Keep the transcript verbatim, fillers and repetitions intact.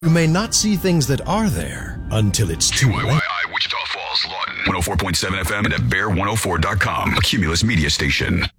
You may not see things that are there until it's too late. K Y Y I, Wichita Falls, Lawton, one oh four point seven F M and at bear one oh four dot com, a Cumulus media station.